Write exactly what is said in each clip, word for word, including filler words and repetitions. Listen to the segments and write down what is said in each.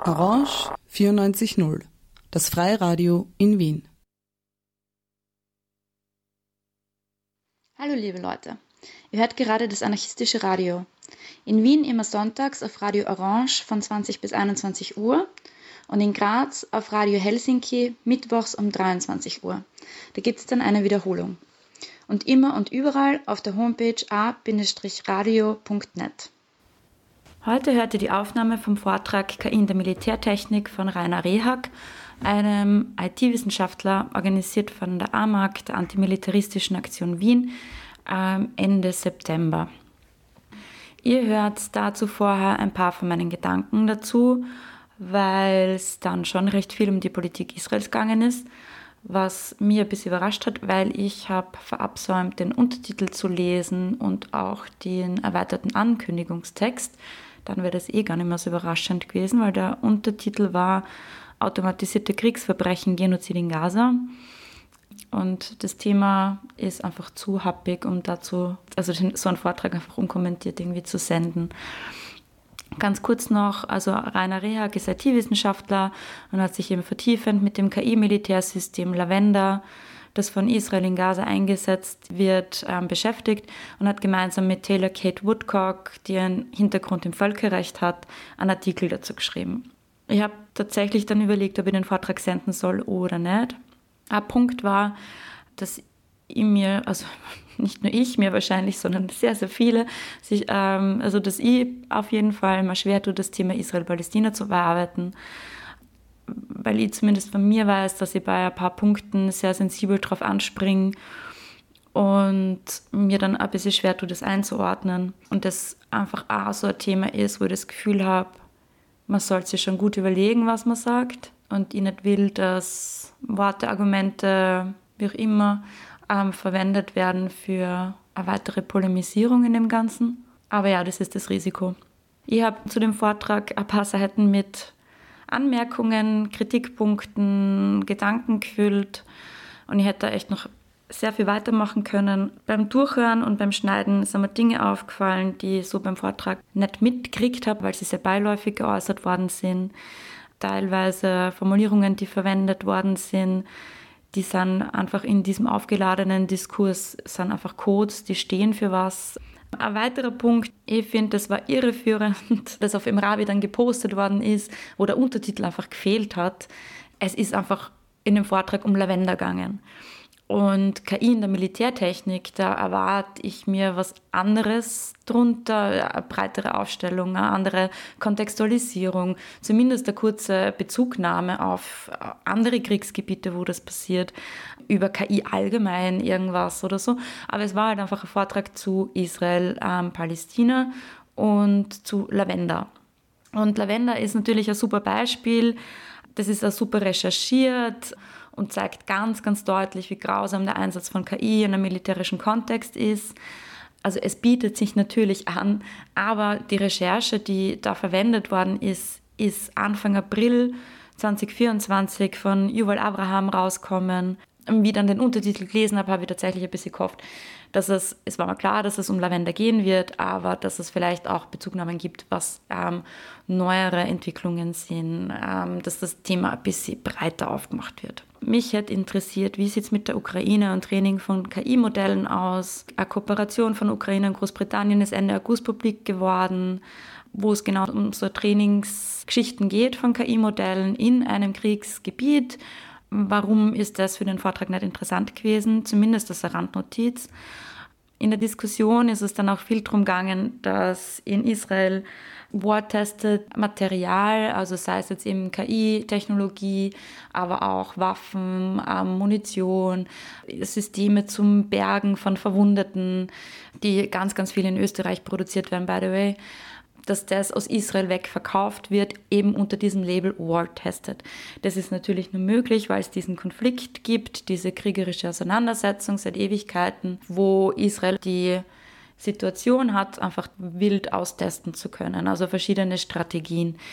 Orange vierundneunzig Komma null, das Freiradio in Wien. Hallo liebe Leute, ihr hört gerade das anarchistische Radio. In Wien immer sonntags auf Radio Orange von zwanzig bis einundzwanzig Uhr und in Graz auf Radio Helsinki mittwochs um dreiundzwanzig Uhr. Da gibt es dann eine Wiederholung. Und immer und überall auf der Homepage a radio punkt net. Heute hört ihr die Aufnahme vom Vortrag K I in der Militärtechnik von Rainer Rehag, einem I T-Wissenschaftler, organisiert von der A M A G, der Antimilitaristischen Aktion Wien, Ende September. Ihr hört dazu vorher ein paar von meinen Gedanken dazu, weil es dann schon recht viel um die Politik Israels gegangen ist, was mir ein bisschen überrascht hat, weil ich habe verabsäumt, den Untertitel zu lesen und auch den erweiterten Ankündigungstext. Dann wäre das eh gar nicht mehr so überraschend gewesen, weil der Untertitel war Automatisierte Kriegsverbrechen, Genozid in Gaza. Und das Thema ist einfach zu happig, um dazu, also so einen Vortrag einfach unkommentiert irgendwie zu senden. Ganz kurz noch, also Rainer Rehag ist I T-Wissenschaftler und hat sich eben vertiefend mit dem K I-Militärsystem Lavender, das von Israel in Gaza eingesetzt wird, ähm, beschäftigt und hat gemeinsam mit Taylor Kate Woodcock, die einen Hintergrund im Völkerrecht hat, einen Artikel dazu geschrieben. Ich habe tatsächlich dann überlegt, ob ich den Vortrag senden soll oder nicht. Ein Punkt war, dass ich mir, also nicht nur ich mir wahrscheinlich, sondern sehr, sehr viele, sich, ähm, also dass ich auf jeden Fall mal schwer tue, das Thema Israel-Palästina zu bearbeiten, weil ich zumindest von mir weiß, dass ich bei ein paar Punkten sehr sensibel drauf anspringe und mir dann ein bisschen schwer tue, das einzuordnen. Und das einfach auch so ein Thema ist, wo ich das Gefühl habe, man sollte sich schon gut überlegen, was man sagt. Und ich nicht will, dass Worte, Argumente, wie auch immer, ähm, verwendet werden für eine weitere Polemisierung in dem Ganzen. Aber ja, das ist das Risiko. Ich habe zu dem Vortrag ein paar Seiten mit Anmerkungen, Kritikpunkten, Gedanken gefüllt. Und ich hätte da echt noch sehr viel weitermachen können. Beim Durchhören und beim Schneiden sind mir Dinge aufgefallen, die ich so beim Vortrag nicht mitgekriegt habe, weil sie sehr beiläufig geäußert worden sind. Teilweise Formulierungen, die verwendet worden sind, die sind einfach in diesem aufgeladenen Diskurs, sind einfach Codes, die stehen für was. Ein weiterer Punkt, ich finde, das war irreführend, dass auf Emravi dann gepostet worden ist, wo der Untertitel einfach gefehlt hat. Es ist einfach in dem Vortrag um Lavender gegangen. Und K I in der Militärtechnik, da erwarte ich mir was anderes drunter, eine breitere Aufstellung, eine andere Kontextualisierung, zumindest eine kurze Bezugnahme auf andere Kriegsgebiete, wo das passiert, über K I allgemein irgendwas oder so. Aber es war halt einfach ein Vortrag zu Israel, ähm, Palästina und zu Lavender. Und Lavender ist natürlich ein super Beispiel, das ist auch super recherchiert und zeigt ganz, ganz deutlich, wie grausam der Einsatz von K I in einem militärischen Kontext ist. Also es bietet sich natürlich an, aber die Recherche, die da verwendet worden ist, ist Anfang April zwanzig vierundzwanzig von Yuval Abraham rauskommen. Wie ich dann den Untertitel gelesen habe, habe ich tatsächlich ein bisschen gehofft, dass es, es war mir klar, dass es um Lavender gehen wird, aber dass es vielleicht auch Bezugnahmen gibt, was ähm, neuere Entwicklungen sind, ähm, dass das Thema ein bisschen breiter aufgemacht wird. Mich hätte interessiert, wie sieht es mit der Ukraine und Training von K I-Modellen aus? Eine Kooperation von Ukraine und Großbritannien ist Ende August publik geworden, wo es genau um so Trainingsgeschichten geht von K I-Modellen in einem Kriegsgebiet. Warum ist das für den Vortrag nicht interessant gewesen? Zumindest als eine Randnotiz. In der Diskussion ist es dann auch viel darum gegangen, dass in Israel war-tested Material, also sei es jetzt eben K I-Technologie, aber auch Waffen, ähm, Munition, Systeme zum Bergen von Verwundeten, die ganz, ganz viel in Österreich produziert werden, by the way, dass das aus Israel weg verkauft wird, eben unter diesem Label War-Tested. Das ist natürlich nur möglich, weil es diesen Konflikt gibt, diese kriegerische Auseinandersetzung seit Ewigkeiten, wo Israel die Situation hat, einfach wild austesten zu können, also verschiedene Strategien.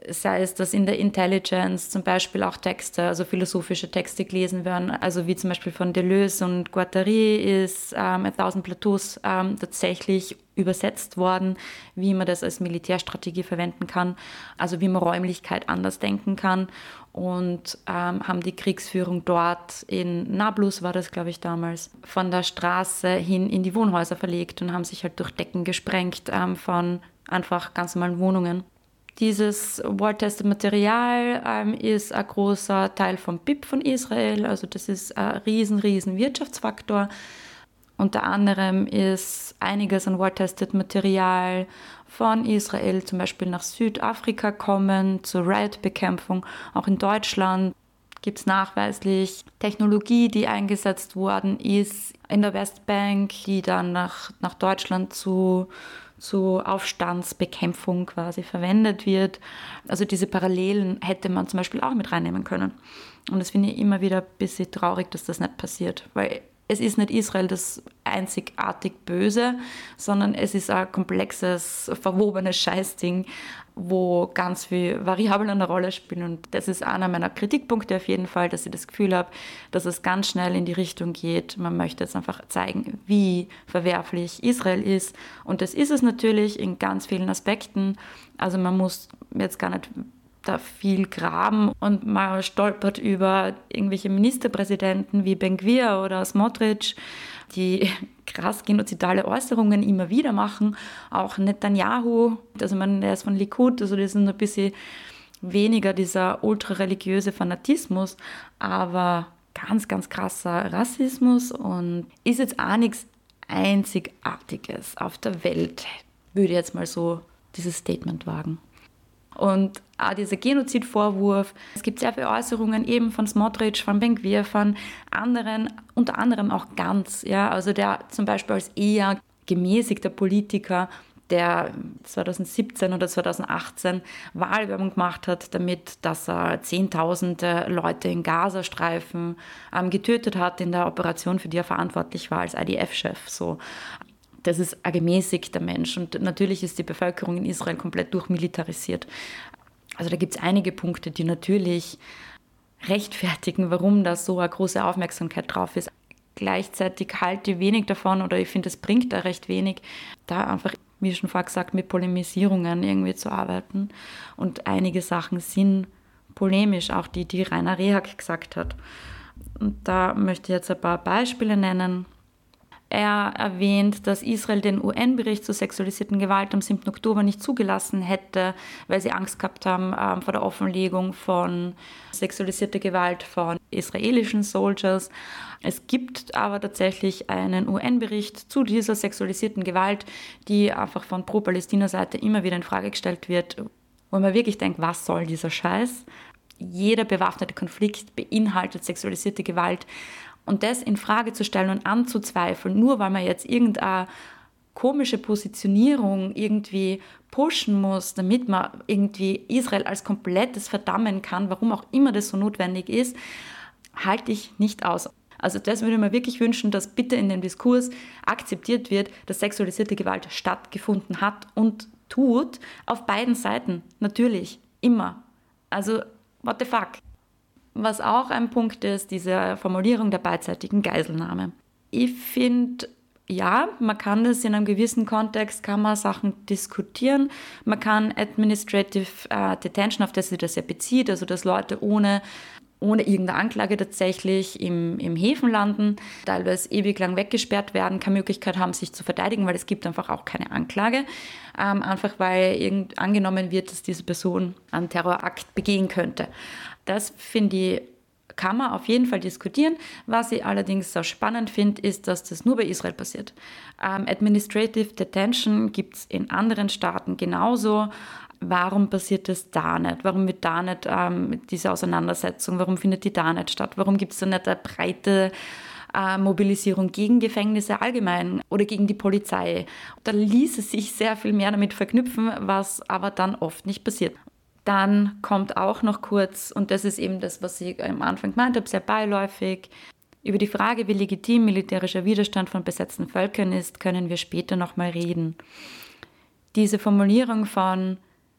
sei es, dass in der Intelligence zum Beispiel auch Texte, also philosophische Texte gelesen werden, also wie zum Beispiel von Deleuze und Guattari ist ähm, A Thousand Plateaus ähm, tatsächlich übersetzt worden, wie man das als Militärstrategie verwenden kann, also wie man Räumlichkeit anders denken kann, und ähm, haben die Kriegsführung dort in Nablus, war das glaube ich damals, von der Straße hin in die Wohnhäuser verlegt und haben sich halt durch Decken gesprengt ähm, von einfach ganz normalen Wohnungen. Dieses War-Tested-Material ähm, ist ein großer Teil vom B I P von Israel, also das ist ein riesen, riesen Wirtschaftsfaktor. Unter anderem ist einiges an War-Tested-Material von Israel zum Beispiel nach Südafrika kommen, zur Riot-Bekämpfung. Auch in Deutschland gibt es nachweislich Technologie, die eingesetzt worden ist in der Westbank, die dann nach, nach Deutschland zu... zur Aufstandsbekämpfung quasi verwendet wird. Also diese Parallelen hätte man zum Beispiel auch mit reinnehmen können. Und das finde ich immer wieder ein bisschen traurig, dass das nicht passiert, weil es ist nicht Israel das einzigartig Böse, sondern es ist ein komplexes, verwobenes Scheißding, wo ganz viele Variablen eine Rolle spielen. Und das ist einer meiner Kritikpunkte auf jeden Fall, dass ich das Gefühl habe, dass es ganz schnell in die Richtung geht. Man möchte jetzt einfach zeigen, wie verwerflich Israel ist. Und das ist es natürlich in ganz vielen Aspekten. Also man muss jetzt gar nicht da viel graben und man stolpert über irgendwelche Ministerpräsidenten wie Ben-Gvir oder Smotrich, die krass genozidale Äußerungen immer wieder machen. Auch Netanyahu, also man, der ist von Likud, also das ist ein bisschen weniger dieser ultrareligiöse Fanatismus, aber ganz, ganz krasser Rassismus und ist jetzt auch nichts Einzigartiges auf der Welt, würde ich jetzt mal so dieses Statement wagen. Und auch dieser Genozidvorwurf, es gibt sehr viele Äußerungen eben von Smotrich, von Ben-Gvir, von anderen, unter anderem auch Gantz, ja, also der zum Beispiel als eher gemäßigter Politiker, der zweitausendsiebzehn oder zweitausendachtzehn Wahlwerbung gemacht hat, damit, dass er Zehntausende Leute in Gazastreifen ähm, getötet hat in der Operation, für die er verantwortlich war als I D F-Chef, so. Das ist ein gemäßigter Mensch und natürlich ist die Bevölkerung in Israel komplett durchmilitarisiert. Also da gibt es einige Punkte, die natürlich rechtfertigen, warum da so eine große Aufmerksamkeit drauf ist. Gleichzeitig halte ich wenig davon oder ich finde, es bringt da recht wenig, da einfach, wie schon vorher gesagt, mit Polemisierungen irgendwie zu arbeiten. Und einige Sachen sind polemisch, auch die, die Rainer Rehag gesagt hat. Und da möchte ich jetzt ein paar Beispiele nennen. Er erwähnt, dass Israel den U N-Bericht zur sexualisierten Gewalt am siebten Oktober nicht zugelassen hätte, weil sie Angst gehabt haben ähm, vor der Offenlegung von sexualisierter Gewalt von israelischen Soldiers. Es gibt aber tatsächlich einen U N-Bericht zu dieser sexualisierten Gewalt, die einfach von Pro-Palästina-Seite immer wieder in Frage gestellt wird, wo man wirklich denkt, was soll dieser Scheiß? Jeder bewaffnete Konflikt beinhaltet sexualisierte Gewalt. Und das in Frage zu stellen und anzuzweifeln, nur weil man jetzt irgendeine komische Positionierung irgendwie pushen muss, damit man irgendwie Israel als komplettes verdammen kann, warum auch immer das so notwendig ist, halte ich nicht aus. Also das würde ich mir wirklich wünschen, dass bitte in dem Diskurs akzeptiert wird, dass sexualisierte Gewalt stattgefunden hat und tut, auf beiden Seiten, natürlich, immer. Also, what the fuck? Was auch ein Punkt ist, diese Formulierung der beidseitigen Geiselnahme. Ich finde, ja, man kann das in einem gewissen Kontext, kann man Sachen diskutieren. Man kann Administrative äh, Detention, auf das sich das ja bezieht, also dass Leute ohne, ohne irgendeine Anklage tatsächlich im, im Häfen landen, teilweise ewig lang weggesperrt werden, keine Möglichkeit haben, sich zu verteidigen, weil es gibt einfach auch keine Anklage. Ähm, einfach weil irgend angenommen wird, dass diese Person einen Terrorakt begehen könnte. Das, finde ich, kann man auf jeden Fall diskutieren. Was ich allerdings so spannend finde, ist, dass das nur bei Israel passiert. Ähm, Administrative Detention gibt es in anderen Staaten genauso. Warum passiert das da nicht? Warum wird da nicht ähm, diese Auseinandersetzung, warum findet die da nicht statt? Warum gibt es da nicht eine breite äh, Mobilisierung gegen Gefängnisse allgemein oder gegen die Polizei? Da ließe sich sehr viel mehr damit verknüpfen, was aber dann oft nicht passiert. Dann kommt auch noch kurz, und das ist eben das, was ich am Anfang gemeint habe, sehr beiläufig, über die Frage, wie legitim militärischer Widerstand von besetzten Völkern ist, können wir später nochmal reden. Diese Formulierung von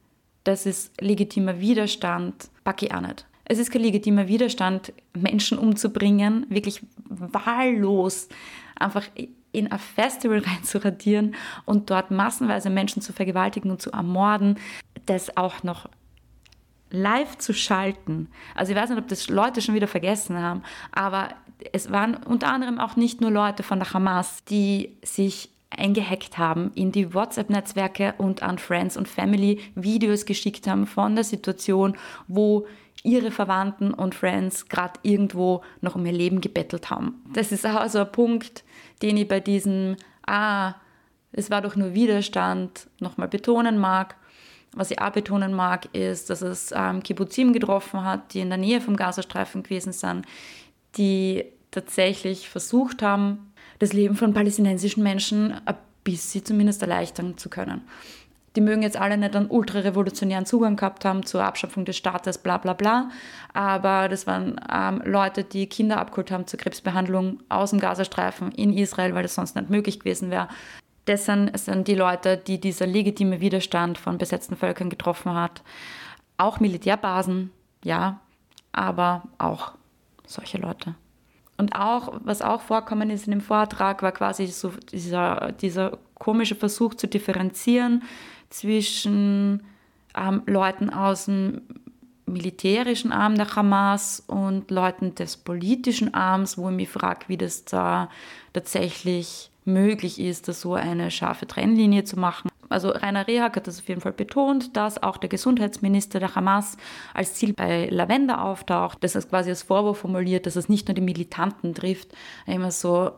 das ist legitimer Widerstand, packe ich auch nicht. Es ist kein legitimer Widerstand, Menschen umzubringen, wirklich wahllos einfach in ein Festival reinzuradieren und dort massenweise Menschen zu vergewaltigen und zu ermorden, das auch noch live zu schalten. Also ich weiß nicht, ob das Leute schon wieder vergessen haben, aber es waren unter anderem auch nicht nur Leute von der Hamas, die sich eingehackt haben in die WhatsApp-Netzwerke und an Friends und Family Videos geschickt haben von der Situation, wo ihre Verwandten und Friends gerade irgendwo noch um ihr Leben gebettelt haben. Das ist auch so ein Punkt, den ich bei diesem, ah, es war doch nur Widerstand, nochmal betonen mag. Was ich auch betonen mag, ist, dass es ähm, Kibbuzim getroffen hat, die in der Nähe vom Gazastreifen gewesen sind, die tatsächlich versucht haben, das Leben von palästinensischen Menschen ein bisschen zumindest erleichtern zu können. Die mögen jetzt alle nicht einen ultrarevolutionären Zugang gehabt haben zur Abschaffung des Staates, bla bla bla, aber das waren ähm, Leute, die Kinder abgeholt haben zur Krebsbehandlung aus dem Gazastreifen in Israel, weil das sonst nicht möglich gewesen wäre. Das sind, sind die Leute, die dieser legitime Widerstand von besetzten Völkern getroffen hat. Auch Militärbasen, ja, aber auch solche Leute. Und auch, was auch vorkommen ist in dem Vortrag, war quasi so dieser, dieser komische Versuch zu differenzieren zwischen ähm, Leuten aus dem militärischen Arm der Hamas und Leuten des politischen Arms, wo ich mich frage, wie das da tatsächlich möglich ist, da so eine scharfe Trennlinie zu machen. Also Rainer Rehag hat das auf jeden Fall betont, dass auch der Gesundheitsminister der Hamas als Ziel bei Lavender auftaucht. Das ist quasi als Vorwurf formuliert, dass es nicht nur die Militanten trifft. Immer so,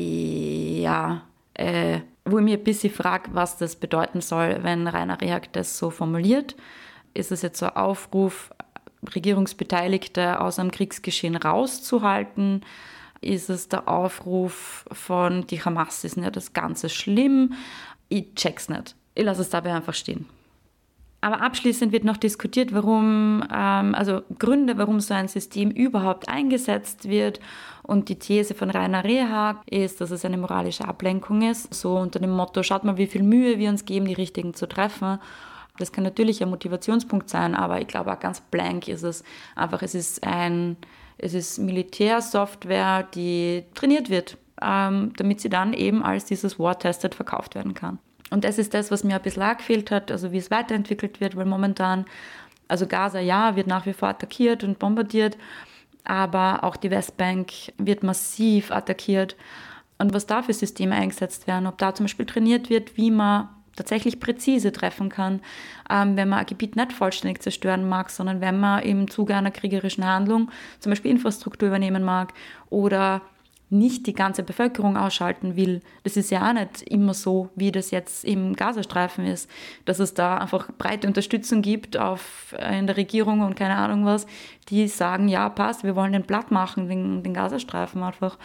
ja, äh, wo ich mir ein bisschen frage, was das bedeuten soll, wenn Rainer Rehag das so formuliert. Ist es jetzt so ein Aufruf, Regierungsbeteiligte aus einem Kriegsgeschehen rauszuhalten? Ist es der Aufruf von, die Hamas ist nicht das Ganze schlimm? Ich check's nicht. Ich lasse es dabei einfach stehen. Aber abschließend wird noch diskutiert, warum, ähm, also Gründe, warum so ein System überhaupt eingesetzt wird. Und die These von Rainer Rehag ist, dass es eine moralische Ablenkung ist. So unter dem Motto, schaut mal, wie viel Mühe wir uns geben, die Richtigen zu treffen. Das kann natürlich ein Motivationspunkt sein, aber ich glaube auch ganz blank ist es einfach, es ist ein, es ist Militärsoftware, die trainiert wird, ähm, damit sie dann eben als dieses War-Tested verkauft werden kann. Und das ist das, was mir ein bisschen auch gefehlt hat, also wie es weiterentwickelt wird, weil momentan, also Gaza, ja, wird nach wie vor attackiert und bombardiert, aber auch die Westbank wird massiv attackiert. Und was da für Systeme eingesetzt werden, ob da zum Beispiel trainiert wird, wie man tatsächlich präzise treffen kann, ähm, wenn man ein Gebiet nicht vollständig zerstören mag, sondern wenn man im Zuge einer kriegerischen Handlung zum Beispiel Infrastruktur übernehmen mag oder nicht die ganze Bevölkerung ausschalten will. Das ist ja auch nicht immer so, wie das jetzt im Gazastreifen ist, dass es da einfach breite Unterstützung gibt auf, in der Regierung und keine Ahnung was, die sagen, ja passt, wir wollen den platt machen, den, den Gazastreifen einfach.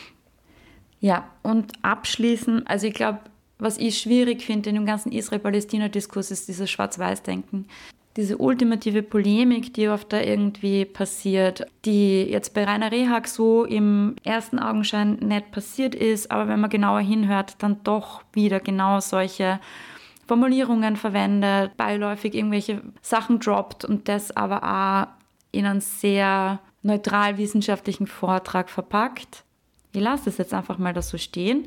Ja, und abschließend, also ich glaube, was ich schwierig finde in dem ganzen Israel-Palästina-Diskurs ist dieses Schwarz-Weiß-Denken. Diese ultimative Polemik, die oft da irgendwie passiert, die jetzt bei Rainer Rehag so im ersten Augenschein nicht passiert ist, aber wenn man genauer hinhört, dann doch wieder genau solche Formulierungen verwendet, beiläufig irgendwelche Sachen droppt und das aber auch in einen sehr neutral wissenschaftlichen Vortrag verpackt. Ich lasse das jetzt einfach mal da so stehen.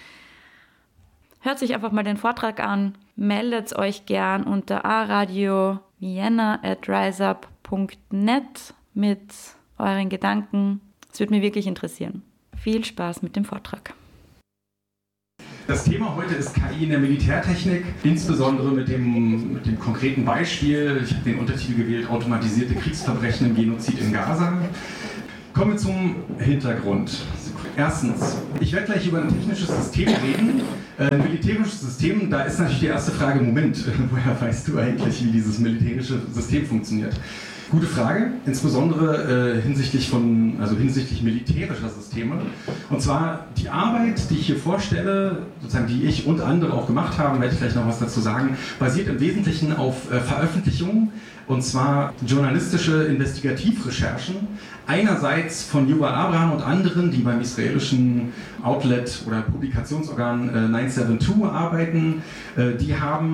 Hört sich einfach mal den Vortrag an, meldet euch gern unter aradio vienna at riseup punkt net mit euren Gedanken. Es würde mich wirklich interessieren. Viel Spaß mit dem Vortrag. Das Thema heute ist K I in der Militärtechnik, insbesondere mit dem, mit dem konkreten Beispiel, ich habe den Untertitel gewählt, automatisierte Kriegsverbrechen im Genozid in Gaza. Kommen wir zum Hintergrund. Erstens, ich werde gleich über ein technisches System reden. Ein militärisches System, da ist natürlich die erste Frage, Moment, woher weißt du eigentlich, wie dieses militärische System funktioniert? Gute Frage, insbesondere äh, hinsichtlich von, also hinsichtlich militärischer Systeme. Und zwar die Arbeit, die ich hier vorstelle, sozusagen die ich und andere auch gemacht haben, werde ich gleich noch was dazu sagen, basiert im Wesentlichen auf äh, Veröffentlichungen, und zwar journalistische Investigativrecherchen, einerseits von Yuval Abraham und anderen, die beim israelischen Outlet oder Publikationsorgan äh, neun sieben zwei arbeiten. Äh, die haben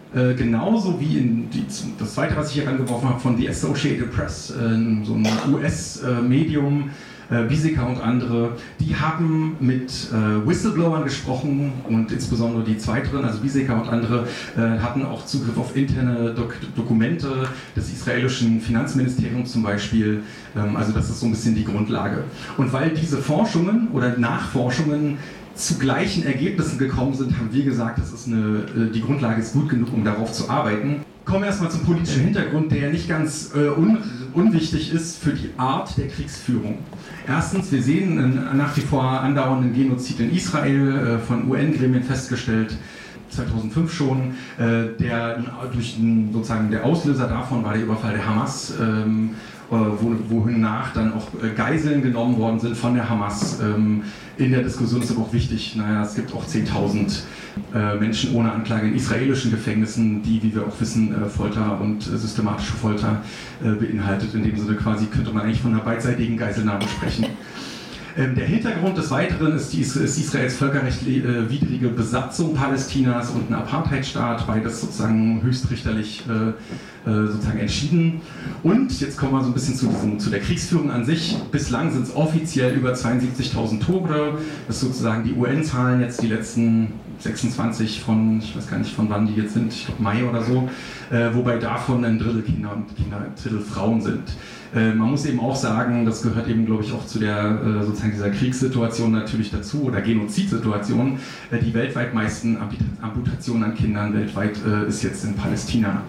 Äh, genauso wie in die, das zweite, was ich hier rangeworfen habe, von The Associated Press, äh, so ein U S-Medium, äh, Biseka und andere, die haben mit äh, Whistleblowern gesprochen und insbesondere die zweiteren, also Biseka und andere, äh, hatten auch Zugriff auf interne Dok- Dokumente des israelischen Finanzministeriums zum Beispiel. Ähm, also das ist so ein bisschen die Grundlage. Und weil diese Forschungen oder Nachforschungen zu gleichen Ergebnissen gekommen sind, haben wir gesagt, das ist eine, die Grundlage ist gut genug, um darauf zu arbeiten. Kommen wir erstmal zum politischen Hintergrund, der nicht ganz äh, un, unwichtig ist für die Art der Kriegsführung. Erstens, wir sehen einen nach wie vor andauernden Genozid in Israel, äh, von U N-Gremien festgestellt, zweitausendfünf schon. Äh, der, durch, sozusagen der Auslöser davon war der Überfall der Hamas, ähm, Wo, wohin nach dann auch Geiseln genommen worden sind von der Hamas. Ähm, in der Diskussion ist aber auch wichtig, naja, es gibt auch zehntausend äh, Menschen ohne Anklage in israelischen Gefängnissen, die, wie wir auch wissen, äh, Folter und äh, systematische Folter äh, beinhaltet. In dem Sinne quasi könnte man eigentlich von einer beidseitigen Geiselnahme sprechen. Ähm, der Hintergrund des Weiteren ist, die, ist Israels völkerrechtswidrige Besatzung Palästinas und ein Apartheidstaat, beides sozusagen höchstrichterlich äh, äh, sozusagen entschieden. Und jetzt kommen wir so ein bisschen zu, diesem, zu der Kriegsführung an sich. Bislang sind es offiziell über zweiundsiebzigtausend Tote. Das ist sozusagen die U N-Zahlen jetzt die letzten sechsundzwanzig von, ich weiß gar nicht von wann die jetzt sind, ich glaube Mai oder so, äh, wobei davon ein Drittel Kinder und Kinder, ein Drittel Frauen sind. Äh, man muss eben auch sagen, das gehört eben, glaube ich, auch zu der äh, sozusagen dieser Kriegssituation natürlich dazu oder Genozidsituation. Äh, die weltweit meisten Amputationen an Kindern weltweit äh, ist jetzt in Palästina.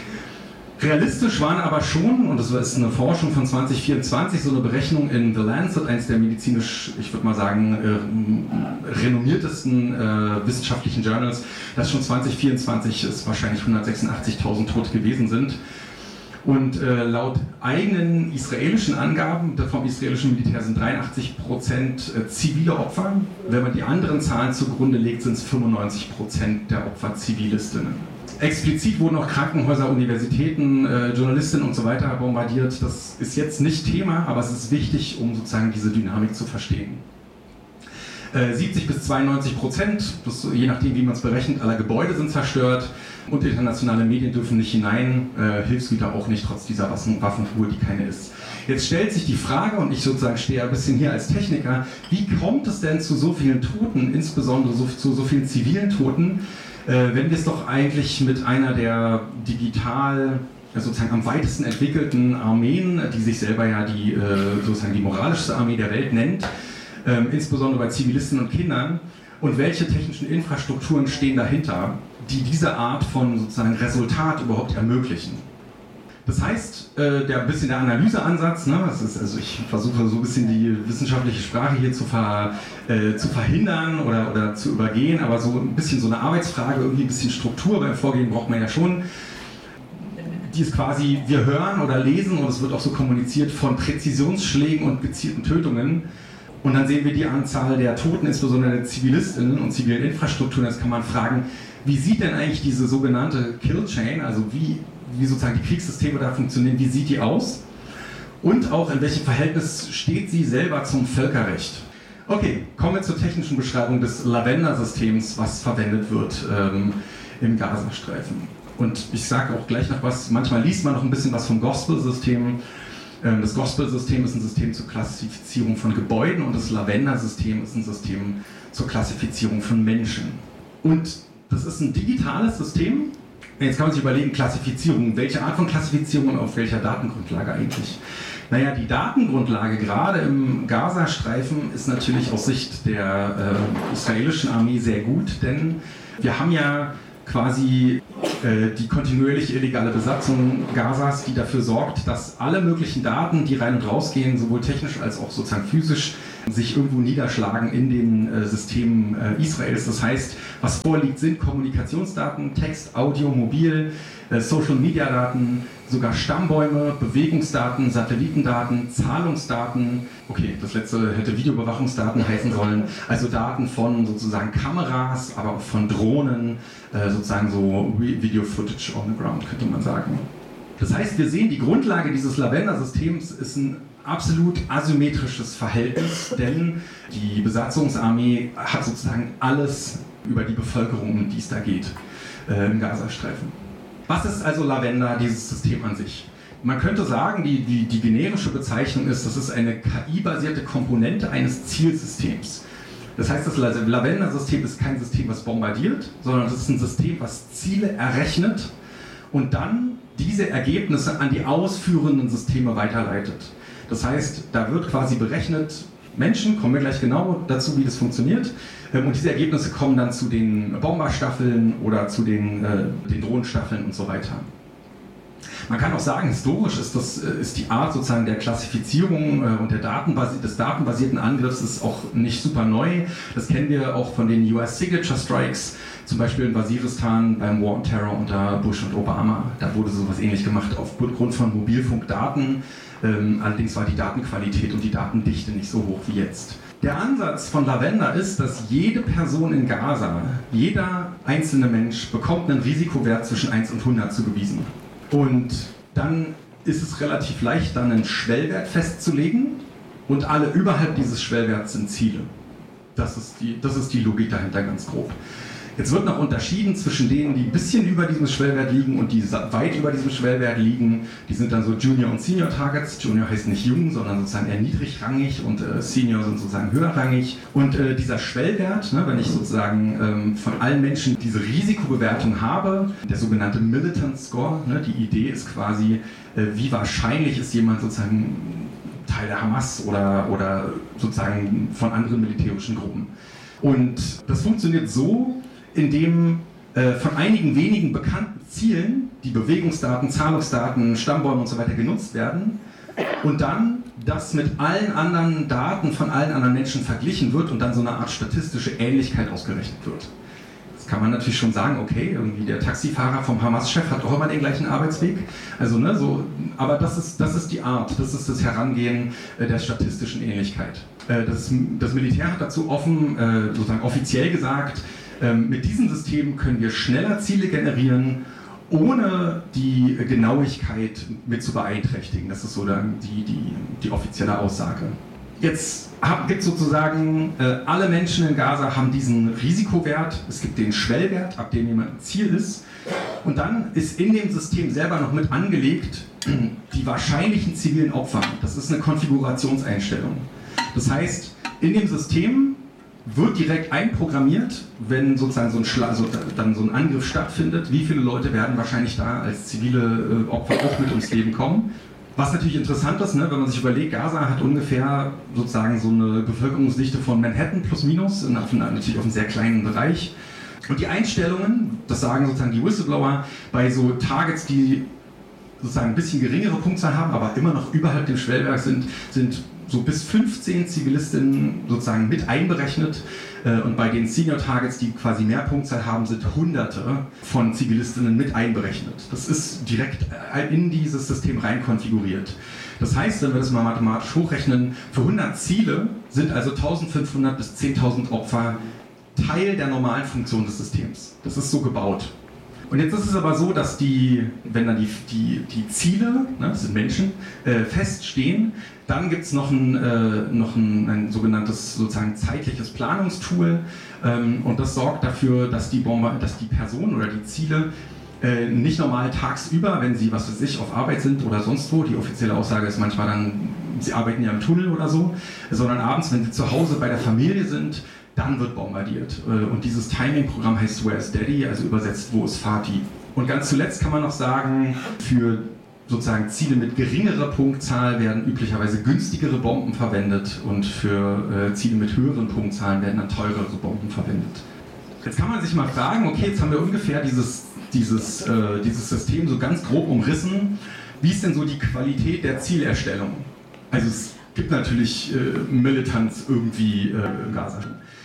Realistisch waren aber schon, und das ist eine Forschung von zwanzig vierundzwanzig, so eine Berechnung in The Lancet, eines der medizinisch, ich würde mal sagen, äh, renommiertesten äh, wissenschaftlichen Journals, dass schon zwanzig vierundzwanzig es wahrscheinlich hundertsechsundachtzigtausend Tote gewesen sind. Und äh, laut eigenen israelischen Angaben vom israelischen Militär sind dreiundachtzig Prozent äh, zivile Opfer. Wenn man die anderen Zahlen zugrunde legt, sind es fünfundneunzig Prozent der Opfer Zivilistinnen. Explizit wurden auch Krankenhäuser, Universitäten, äh, Journalistinnen und so weiter bombardiert. Das ist jetzt nicht Thema, aber es ist wichtig, um sozusagen diese Dynamik zu verstehen. Äh, siebzig bis zweiundneunzig Prozent, das, je nachdem wie man es berechnet, aller Gebäude sind zerstört und internationale Medien dürfen nicht hinein, äh, Hilfsgüter auch nicht, trotz dieser Waffen, Waffenruhe, die keine ist. Jetzt stellt sich die Frage, und ich sozusagen stehe ein bisschen hier als Techniker, wie kommt es denn zu so vielen Toten, insbesondere so, zu so vielen zivilen Toten, äh, wenn wir es doch eigentlich mit einer der digital sozusagen am weitesten entwickelten Armeen, die sich selber ja die, äh, sozusagen die moralischste Armee der Welt nennt, äh, insbesondere bei Zivilisten und Kindern, und welche technischen Infrastrukturen stehen dahinter, die diese Art von sozusagen Resultat überhaupt ermöglichen. Das heißt, äh, der ein bisschen der Analyseansatz, ne, das ist, also ich versuche so ein bisschen die wissenschaftliche Sprache hier zu, ver, äh, zu verhindern oder, oder zu übergehen, aber so ein bisschen so eine Arbeitsfrage, irgendwie ein bisschen Struktur beim Vorgehen braucht man ja schon. Die ist quasi, wir hören oder lesen, und es wird auch so kommuniziert, von Präzisionsschlägen und gezielten Tötungen. Und dann sehen wir die Anzahl der Toten, insbesondere der Zivilistinnen und zivilen Infrastrukturen. Jetzt kann man fragen, wie sieht denn eigentlich diese sogenannte Kill Chain, also wie, wie sozusagen die Kriegssysteme da funktionieren, wie sieht die aus? Und auch in welchem Verhältnis steht sie selber zum Völkerrecht? Okay, kommen wir zur technischen Beschreibung des Lavender-Systems, was verwendet wird ähm, im Gazastreifen. Und ich sage auch gleich noch was, manchmal liest man noch ein bisschen was vom Gospel-System. Das Gospel-System ist ein System zur Klassifizierung von Gebäuden und das Lavender-System ist ein System zur Klassifizierung von Menschen. Und das ist ein digitales System. Jetzt kann man sich überlegen, Klassifizierung, welche Art von Klassifizierung und auf welcher Datengrundlage eigentlich? Naja, die Datengrundlage gerade im Gazastreifen ist natürlich aus Sicht der äh, israelischen Armee sehr gut, denn wir haben ja quasi äh, die kontinuierliche illegale Besatzung Gazas, die dafür sorgt, dass alle möglichen Daten, die rein und rausgehen, sowohl technisch als auch sozusagen physisch, sich irgendwo niederschlagen in den äh, Systemen äh, Israels. Das heißt, was vorliegt, sind Kommunikationsdaten, Text, Audio, Mobil, äh, Social-Media-Daten, sogar Stammbäume, Bewegungsdaten, Satellitendaten, Zahlungsdaten. Okay, das letzte hätte Videoüberwachungsdaten heißen sollen. Also Daten von sozusagen Kameras, aber auch von Drohnen, äh, sozusagen so Video-Footage on the ground, könnte man sagen. Das heißt, wir sehen, die Grundlage dieses Lavender-Systems ist ein absolut asymmetrisches Verhältnis, denn die Besatzungsarmee hat sozusagen alles über die Bevölkerung, um die es da geht. äh, im Gazastreifen. Was ist also Lavenda, dieses System an sich? Man könnte sagen, die, die, die generische Bezeichnung ist, das ist eine K I-basierte Komponente eines Zielsystems. Das heißt, das Lavenda-System ist kein System, was bombardiert, sondern es ist ein System, was Ziele errechnet und dann diese Ergebnisse an die ausführenden Systeme weiterleitet. Das heißt, da wird quasi berechnet, Menschen, kommen wir gleich genau dazu, wie das funktioniert, und diese Ergebnisse kommen dann zu den Bomberstaffeln oder zu den, äh, den Drohnenstaffeln und so weiter. Man kann auch sagen, historisch ist, das, ist die Art sozusagen der Klassifizierung und der Datenbasi- des datenbasierten Angriffs ist auch nicht super neu. Das kennen wir auch von den U S Signature Strikes, zum Beispiel in Waziristan beim War on Terror unter Bush und Obama. Da wurde sowas ähnlich gemacht aufgrund von Mobilfunkdaten. Ähm, allerdings war die Datenqualität und die Datendichte nicht so hoch wie jetzt. Der Ansatz von Lavenda ist, dass jede Person in Gaza, jeder einzelne Mensch bekommt einen Risikowert zwischen eins und hundert zugewiesen. Und dann ist es relativ leicht, dann einen Schwellwert festzulegen und alle überhalb dieses Schwellwerts sind Ziele. Das ist die, das ist die Logik dahinter ganz grob. Jetzt wird noch unterschieden zwischen denen, die ein bisschen über diesem Schwellwert liegen und die weit über diesem Schwellwert liegen. Die sind dann so Junior- und Senior-Targets. Junior heißt nicht jung, sondern sozusagen eher niedrigrangig und äh, Senior sind sozusagen höherrangig. Und äh, dieser Schwellwert, ne, wenn ich sozusagen ähm, von allen Menschen diese Risikobewertung habe, der sogenannte Militant Score, ne, die Idee ist quasi, äh, wie wahrscheinlich ist jemand sozusagen Teil der Hamas oder, oder sozusagen von anderen militärischen Gruppen. Und das funktioniert so, indem äh, von einigen wenigen bekannten Zielen die Bewegungsdaten, Zahlungsdaten, Stammbäume und so weiter genutzt werden und dann das mit allen anderen Daten von allen anderen Menschen verglichen wird und dann so eine Art statistische Ähnlichkeit ausgerechnet wird. Jetzt kann man natürlich schon sagen, okay, irgendwie der Taxifahrer vom Hamas-Chef hat auch immer den gleichen Arbeitsweg. Also, ne, so, aber das ist, das ist die Art, das ist das Herangehen äh, der statistischen Ähnlichkeit. Äh, das, das Militär hat dazu offen, äh, sozusagen offiziell gesagt, mit diesem System können wir schneller Ziele generieren, ohne die Genauigkeit mit zu beeinträchtigen. Das ist so dann die, die, die offizielle Aussage. Jetzt gibt es sozusagen, äh, alle Menschen in Gaza haben diesen Risikowert, es gibt den Schwellwert, ab dem jemand ein Ziel ist. Und dann ist in dem System selber noch mit angelegt die wahrscheinlichen zivilen Opfer. Das ist eine Konfigurationseinstellung. Das heißt, in dem System wird direkt einprogrammiert, wenn sozusagen so ein, Schla- also dann so ein Angriff stattfindet, wie viele Leute werden wahrscheinlich da als zivile äh, Opfer auch mit ums Leben kommen. Was natürlich interessant ist, ne, wenn man sich überlegt, Gaza hat ungefähr sozusagen so eine Bevölkerungsdichte von Manhattan plus minus, in, auf, natürlich auf einem sehr kleinen Bereich. Und die Einstellungen, das sagen sozusagen die Whistleblower, bei so Targets, die sozusagen ein bisschen geringere Punktzahl haben, aber immer noch überhalb dem Schwellwert sind, sind so bis fünfzehn Zivilistinnen sozusagen mit einberechnet und bei den Senior Targets, die quasi mehr Punktzahl haben, sind Hunderte von Zivilistinnen mit einberechnet. Das ist direkt in dieses System rein konfiguriert. Das heißt, wenn wir das mal mathematisch hochrechnen, für hundert Ziele sind also eintausendfünfhundert bis zehntausend Opfer Teil der normalen Funktion des Systems. Das ist so gebaut. Und jetzt ist es aber so, dass die, wenn dann die, die, die Ziele, ne, das sind Menschen, äh, feststehen, dann gibt es noch, ein, äh, noch ein, ein sogenanntes sozusagen zeitliches Planungstool ähm, und das sorgt dafür, dass die, Bomber, dass die Person oder die Ziele äh, nicht normal tagsüber, wenn sie, was weiß ich, auf Arbeit sind oder sonst wo, die offizielle Aussage ist manchmal dann, sie arbeiten ja im Tunnel oder so, sondern abends, wenn sie zu Hause bei der Familie sind, dann wird bombardiert. Und dieses Timing-Programm heißt Where's Daddy, also übersetzt, wo ist Vati? Und ganz zuletzt kann man noch sagen, für sozusagen Ziele mit geringerer Punktzahl werden üblicherweise günstigere Bomben verwendet und für äh, Ziele mit höheren Punktzahlen werden dann teurere Bomben verwendet. Jetzt kann man sich mal fragen, okay, jetzt haben wir ungefähr dieses, dieses, äh, dieses System so ganz grob umrissen. Wie ist denn so die Qualität der Zielerstellung? Also es gibt natürlich äh, Militanz irgendwie äh, in Gaza.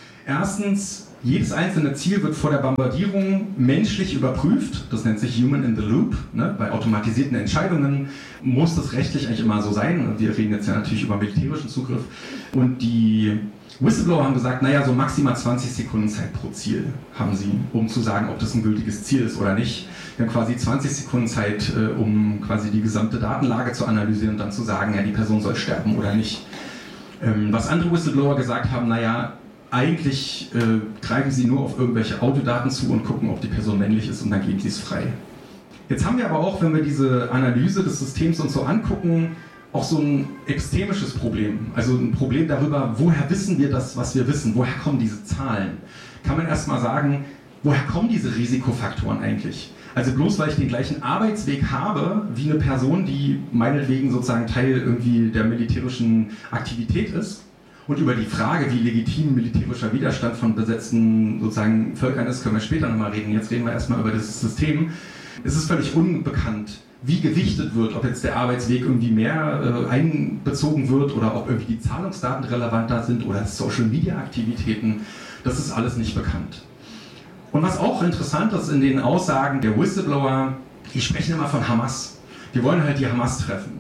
Erstens, jedes einzelne Ziel wird vor der Bombardierung menschlich überprüft. Das nennt sich Human in the Loop. Ne? Bei automatisierten Entscheidungen muss das rechtlich eigentlich immer so sein. Und wir reden jetzt ja natürlich über militärischen Zugriff. Und die Whistleblower haben gesagt, naja, so maximal zwanzig Sekunden Zeit pro Ziel haben sie, um zu sagen, ob das ein gültiges Ziel ist oder nicht. Wir haben quasi zwanzig Sekunden Zeit, äh, um quasi die gesamte Datenlage zu analysieren und dann zu sagen, ja, die Person soll sterben oder nicht. Ähm, was andere Whistleblower gesagt haben, naja, eigentlich äh, greifen sie nur auf irgendwelche Audiodaten zu und gucken, ob die Person männlich ist und dann geben sie es frei. Jetzt haben wir aber auch, wenn wir diese Analyse des Systems uns so angucken, auch so ein epistemisches Problem. Also ein Problem darüber, woher wissen wir das, was wir wissen? Woher kommen diese Zahlen? Kann man erstmal sagen, woher kommen diese Risikofaktoren eigentlich? Also bloß weil ich den gleichen Arbeitsweg habe wie eine Person, die meinetwegen sozusagen Teil irgendwie der militärischen Aktivität ist und über die Frage, wie legitim militärischer Widerstand von besetzten sozusagen Völkern ist, können wir später nochmal reden. Jetzt reden wir erstmal über das System. Es ist völlig unbekannt, wie gewichtet wird, ob jetzt der Arbeitsweg irgendwie mehr äh, einbezogen wird oder ob irgendwie die Zahlungsdaten relevanter sind oder Social-Media-Aktivitäten. Das ist alles nicht bekannt. Und was auch interessant ist in den Aussagen der Whistleblower, die sprechen immer von Hamas. Die wollen halt die Hamas treffen.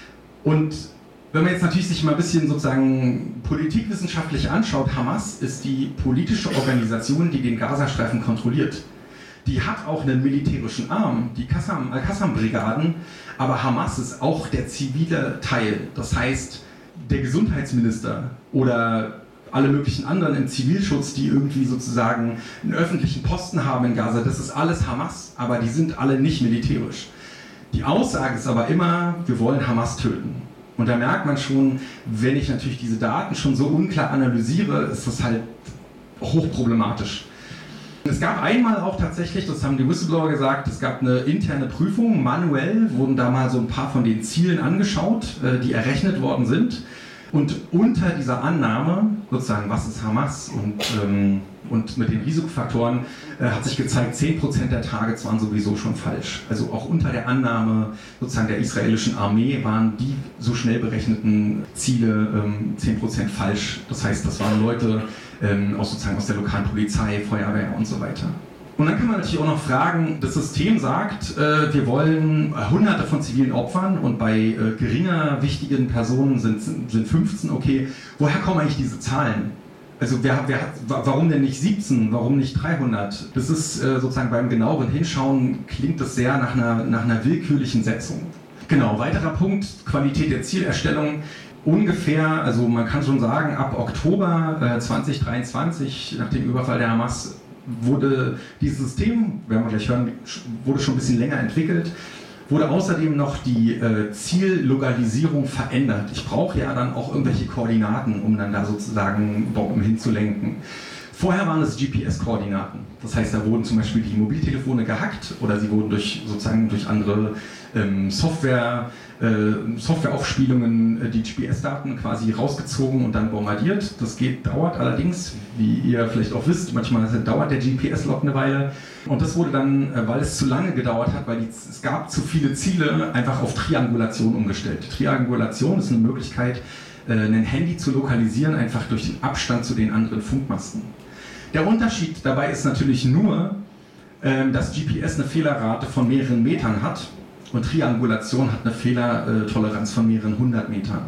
Und wenn man jetzt natürlich sich mal ein bisschen sozusagen politikwissenschaftlich anschaut, Hamas ist die politische Organisation, die den Gazastreifen kontrolliert. Die hat auch einen militärischen Arm, die Al-Qassam-Brigaden, aber Hamas ist auch der zivile Teil. Das heißt, der Gesundheitsminister oder alle möglichen anderen im Zivilschutz, die irgendwie sozusagen einen öffentlichen Posten haben in Gaza, das ist alles Hamas, aber die sind alle nicht militärisch. Die Aussage ist aber immer, wir wollen Hamas töten. Und da merkt man schon, wenn ich natürlich diese Daten schon so unklar analysiere, ist das halt hochproblematisch. Es gab einmal auch tatsächlich, das haben die Whistleblower gesagt, es gab eine interne Prüfung, manuell wurden da mal so ein paar von den Zielen angeschaut, die errechnet worden sind. Und unter dieser Annahme, sozusagen, was ist Hamas und, ähm, und mit den Risikofaktoren, äh, hat sich gezeigt, zehn Prozent der Targets waren sowieso schon falsch. Also auch unter der Annahme sozusagen der israelischen Armee waren die so schnell berechneten Ziele ähm, zehn Prozent falsch. Das heißt, das waren Leute ähm, aus, sozusagen aus der lokalen Polizei, Feuerwehr und so weiter. Und dann kann man natürlich auch noch fragen, das System sagt, äh, wir wollen hunderte von zivilen Opfern und bei äh, geringer wichtigen Personen sind, sind fünfzehn, okay, woher kommen eigentlich diese Zahlen? Also wer, wer hat, warum denn nicht siebzehn, warum nicht dreihundert? Das ist äh, sozusagen beim genaueren Hinschauen, klingt das sehr nach einer, nach einer willkürlichen Setzung. Genau, weiterer Punkt, Qualität der Zielerstellung. Ungefähr, also man kann schon sagen, ab Oktober äh, zwanzig dreiundzwanzig, nach dem Überfall der Hamas, wurde dieses System, werden wir gleich hören, wurde schon ein bisschen länger entwickelt, wurde außerdem noch die äh, Ziellokalisierung verändert. Ich brauche ja dann auch irgendwelche Koordinaten, um dann da sozusagen Bomben hinzulenken. Vorher waren es G P S-Koordinaten. Das heißt, da wurden zum Beispiel die Mobiltelefone gehackt oder sie wurden durch, sozusagen durch andere ähm, Software, äh, Softwareaufspielungen äh, die G P S-Daten quasi rausgezogen und dann bombardiert. Das geht, dauert allerdings, wie ihr vielleicht auch wisst, manchmal dauert der G P S-Log eine Weile. Und das wurde dann, äh, weil es zu lange gedauert hat, weil die, es gab zu viele Ziele, einfach auf Triangulation umgestellt. Triangulation ist eine Möglichkeit, äh, ein Handy zu lokalisieren, einfach durch den Abstand zu den anderen Funkmasten. Der Unterschied dabei ist natürlich nur, äh, dass G P S eine Fehlerrate von mehreren Metern hat und Triangulation hat eine Fehlertoleranz von mehreren hundert Metern.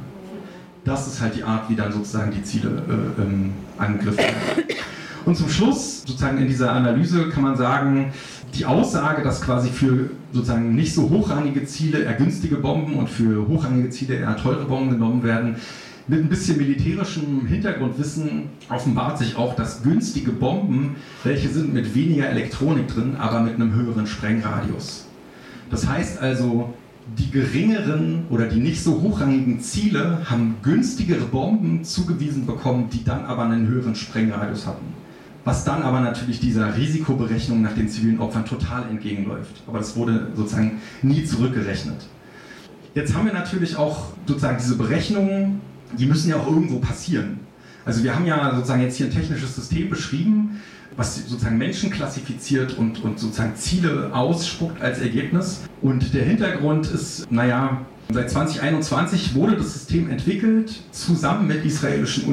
Das ist halt die Art, wie dann sozusagen die Ziele äh, ähm, angegriffen werden. Und zum Schluss, sozusagen in dieser Analyse, kann man sagen, die Aussage, dass quasi für sozusagen nicht so hochrangige Ziele eher günstige Bomben und für hochrangige Ziele eher teure Bomben genommen werden, mit ein bisschen militärischem Hintergrundwissen offenbart sich auch, dass günstige Bomben, welche sind mit weniger Elektronik drin, aber mit einem höheren Sprengradius. Das heißt also, die geringeren oder die nicht so hochrangigen Ziele haben günstigere Bomben zugewiesen bekommen, die dann aber einen höheren Sprengradius hatten. Was dann aber natürlich dieser Risikoberechnung nach den zivilen Opfern total entgegenläuft. Aber das wurde sozusagen nie zurückgerechnet. Jetzt haben wir natürlich auch sozusagen diese Berechnungen, die müssen ja auch irgendwo passieren. Also wir haben ja sozusagen jetzt hier ein technisches System beschrieben, was sozusagen Menschen klassifiziert und, und sozusagen Ziele ausspuckt als Ergebnis. Und der Hintergrund ist, naja, seit zwanzig einundzwanzig wurde das System entwickelt, zusammen mit israelischen